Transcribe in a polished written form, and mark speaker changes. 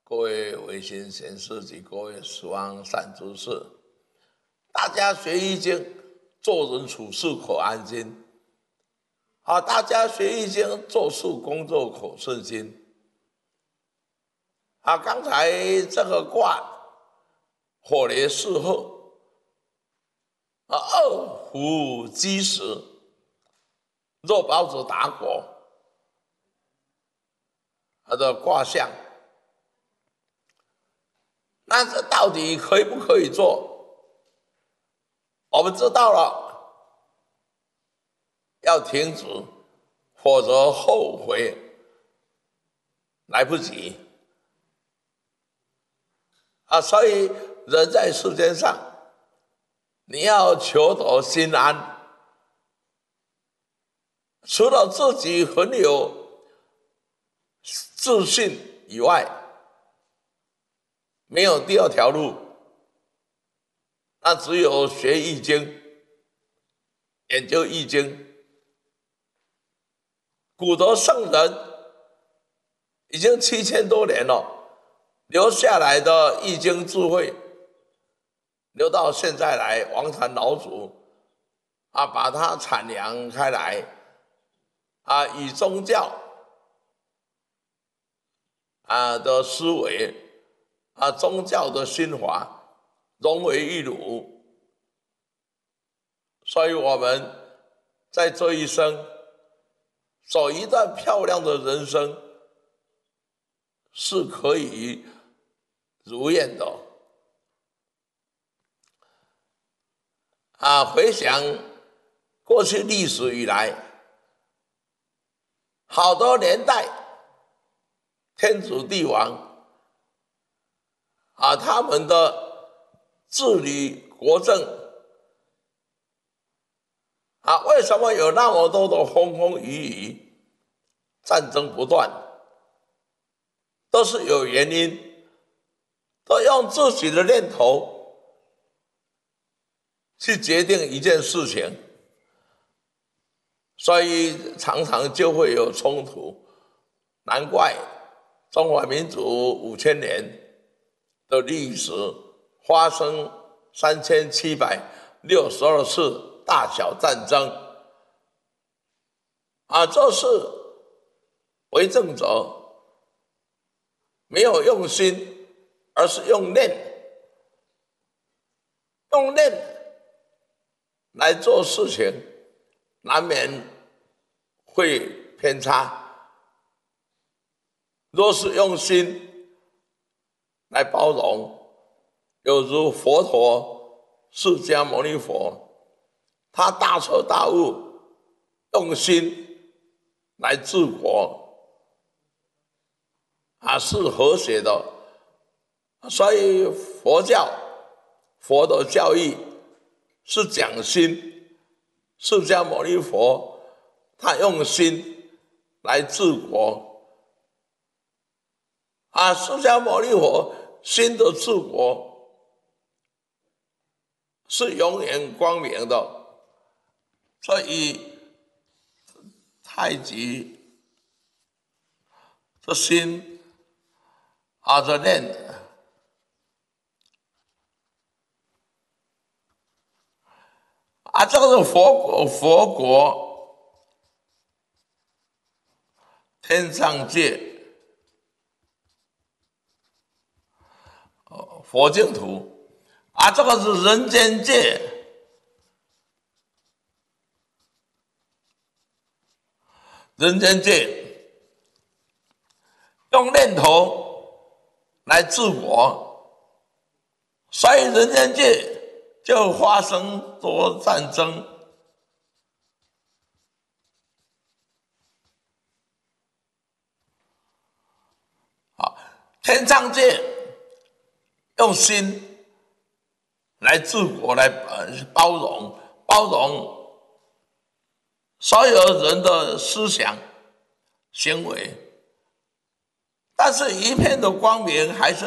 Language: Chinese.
Speaker 1: 各位维新贤士及各位十方善知识，大家学易经，做人处事可安心。大家学易经，做事工作可顺心。刚才这个卦，火雷四合，二虎基石，肉包子打果，它的卦象。那这到底可以不可以做？我们知道了，要停止，否则后悔来不及。所以人在世间上，你要求得心安，除了自己很有自信以外，没有第二条路，那只有学易经，研究易经。古德圣人已经7000多年了，留下来的易经智慧，留到现在来，王禅老祖把它阐扬开来，以宗教的思维宗教的心法融为一炉。所以我们在这一生走一段漂亮的人生是可以如愿的。回想过去历史以来，好多年代天子帝王他们的治理国政为什么有那么多的风风雨雨，战争不断，都是有原因，都用自己的念头去决定一件事情，所以常常就会有冲突。难怪中华民族5000年的历史发生3762次大小战争这是为政者没有用心，而是用念来做事情，难免会偏差。若是用心来包容，有如佛陀释迦牟尼佛，他大彻大悟，用心来治国是和谐的。所以佛的教义是讲心，释迦牟尼佛他用心来治国释迦牟尼佛心的治国是永远光明的。所以太极的心的念这个是佛国天上界佛净土这个是人间界用念头来治国，所以人间界就发生多战争。天上界用心来治国，来包容所有人的思想行为，但是一片的光明还是